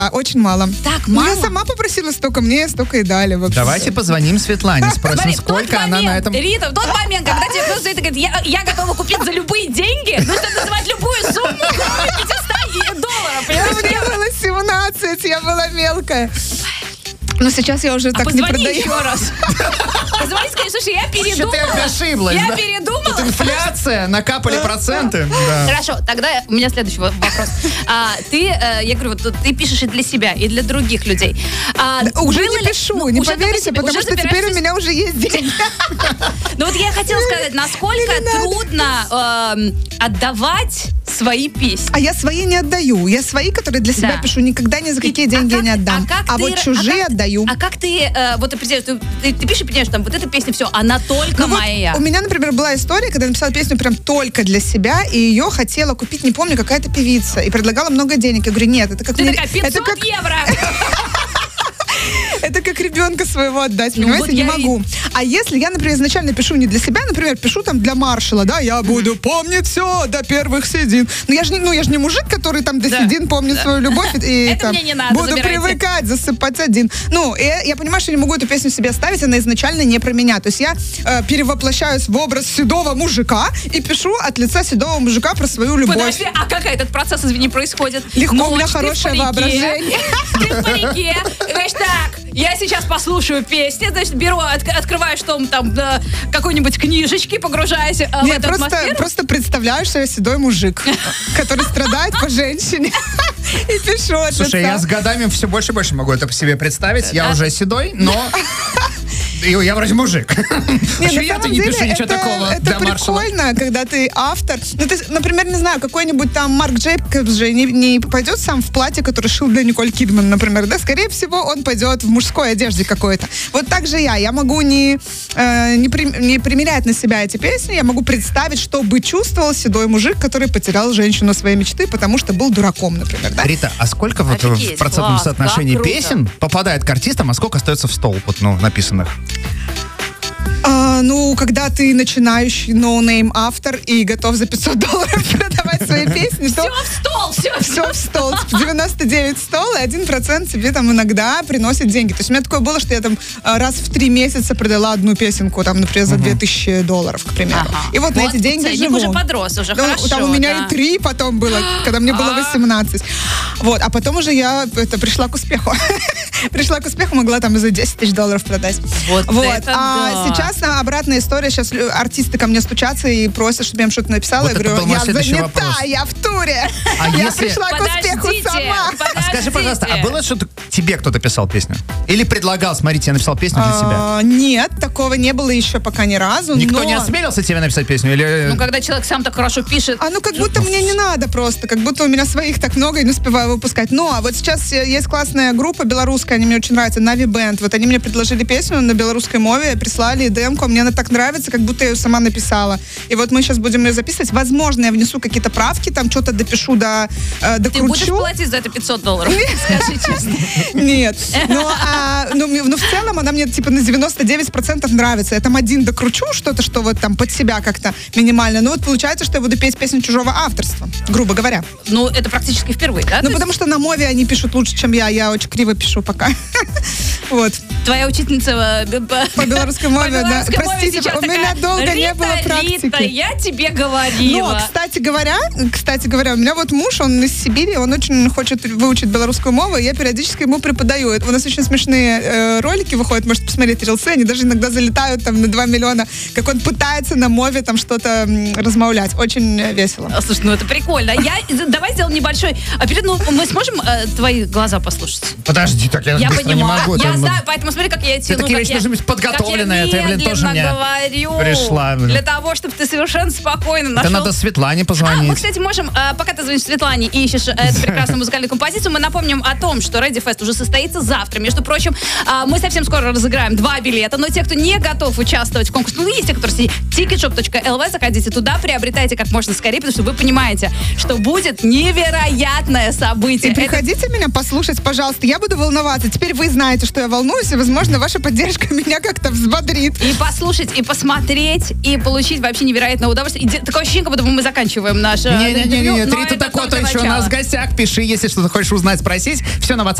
очень мало. Так мало? Я сама попросила столько, мне столько и дали. Давайте позвоним Светлане, спросим, Смотри, сколько она на этом... Рита, в тот момент, когда тебе кто-то стоит и говорит, я готова купить за любые деньги, нужно называть любую сумму, кроме 500 долларов, понимаешь? Мне было 17, я была мелкая. Но сейчас я уже так не продаю. Позвони еще раз. Позвони, скажи, слушай, я передумала. Ты ошиблась, Я да? передумала. Тут инфляция, накапали проценты. Да. Хорошо, тогда у меня следующий вопрос. Я говорю, вот ты пишешь и для себя, и для других людей. Уже не пишу, не поверите, потому что теперь у меня уже есть деньги. Ну вот я хотела сказать, насколько трудно отдавать свои песни. А я свои не отдаю. Я свои, которые для себя пишу, никогда ни за какие деньги не отдам. А вот чужие отдаю. А как ты вот определяешь, ты пишешь и понимаешь, там, вот эта песня, все, она только моя. У меня, например, была история, когда я написала песню прям только для себя, и ее хотела купить, не помню, какая-то певица, и предлагала много денег. Я говорю, нет, это как... Ты такая, 500 евро! Это как ребенка своего отдать, понимаете, вот не могу. А если я, например, изначально пишу не для себя, например, пишу там для маршала, да, я буду помнить все до первых седин. Но я же не мужик, который там до седин помнит свою любовь и там, мне не надо, буду привыкать, засыпать один. Ну, я понимаю, что я не могу эту песню себе оставить, она изначально не про меня. То есть я перевоплощаюсь в образ седого мужика и пишу от лица седого мужика про свою любовь. Подожди, а как этот процесс, извини, происходит? Легко, у меня хорошее воображение. Ты в парике, говоришь, так, я сейчас послушаю песни, значит, беру, открываю, что там, какой-нибудь книжечки, погружаюсь в эту атмосферу. Просто представляю, что я седой мужик, который страдает по женщине. И пишу от лица. Слушай, я с годами все больше и больше могу это по себе представить. Я уже седой, но... Я вроде мужик. Я-то не пишу ничего такого для маршала. Это прикольно, когда ты автор. Ну, ты, например, не знаю, какой-нибудь там Марк Джейкобс же не пойдет сам в платье, которое шил для Николь Кидман, например, да? Скорее всего, он пойдет в мужской одежде какой-то. Вот так же я могу не примерять на себя эти песни, я могу представить, что бы чувствовал седой мужик, который потерял женщину своей мечты, потому что был дураком, например, да? Рита, а сколько вот в процентном соотношении песен попадает к артистам, а сколько остается в стол, вот, написанных? Когда ты начинающий ноунейм автор и готов за $500 продавать свои песни, то... Все в стол. 99 в стол, и 1% тебе там иногда приносит деньги. То есть у меня такое было, что я там раз в 3 месяца продала одну песенку, там, например, за $2000, к примеру. И вот на эти деньги живу. Уже подрос, уже хорошо. Там у меня и 3 потом было, когда мне было 18. Вот, а потом уже я пришла к успеху. Могла там за $10 000 продать. Вот. А сейчас обратная история. Сейчас артисты ко мне стучатся и просят, чтобы я им что-то написала. Вот я говорю, я занята, вопрос. я в туре. Я пришла к успеху сама. Скажи, пожалуйста, а было, что тебе кто-то писал песню? Или предлагал, смотрите, я написал песню для себя? Нет, такого не было еще пока ни разу. Никто не осмелился тебе написать песню? Или... когда человек сам так хорошо пишет. Как будто мне не надо просто. Как будто у меня своих так много и не успеваю выпускать. Но вот сейчас есть классная группа белорусская, они мне очень нравятся, Нави Бенд. Вот они мне предложили песню на белорусской мове, прислали демку, мне она так нравится, как будто я ее сама написала. И вот мы сейчас будем ее записывать. Возможно, я внесу какие-то правки, там что-то допишу, докручу. Ты будешь платить за это $500? Скажи честно. Нет. Но в целом она мне типа на 99% нравится. Я там один докручу что-то, что вот там под себя как-то минимально. Но вот получается, что я буду петь песню чужого авторства, грубо говоря. Это практически впервые, да? Потому что на мове они пишут лучше, чем я. Я очень криво пишу пока. Вот. Твоя учительница по белорусской мове, да. Простите, у меня долго не было практики. Рита, я тебе говорила. Но, кстати говоря, у меня вот муж, он из Сибири, он очень хочет выучить белорусскую мову, и я периодически ему преподаю. У нас очень смешные ролики выходят, можете посмотреть, рилсы, они даже иногда залетают там на 2 миллиона, как он пытается на мове там что-то размовлять. Очень весело. Слушай, это прикольно. Давай сделаем небольшой... мы сможем твои глаза послушать? Подожди, так я быстро не могу. Я знаю, поэтому смотри, как я тяну. Такие вещи должны быть подготовленные. Это, тоже мне говорю. Пришла. Для того, чтобы ты совершенно спокойно нашел... Это надо Светлане позвонить. Мы, кстати, можем, пока ты звонишь Светлане и ищешь эту прекрасную музыкальную композицию, мы напомним о том, что Ready Fest уже состоится завтра. Между прочим, мы совсем скоро разыграем 2 билета, но те, кто не готов участвовать в конкурсе, есть те, которые сидят, ticketshop.lv, заходите туда, приобретайте как можно скорее, потому что вы понимаете, что будет невероятное событие. И приходите меня послушать, пожалуйста. Я буду волноваться. Теперь вы знаете, что я волнуюсь, и, возможно, ваша поддержка меня как-то взбодрит. И послушать, и посмотреть, и получить вообще невероятное удовольствие. И такое ощущение, как будто бы мы заканчиваем наше интервью. Не-не-не, Трита Такото еще у нас в гостях. Пиши, если что-то хочешь узнать, спросить. Все на WhatsApp.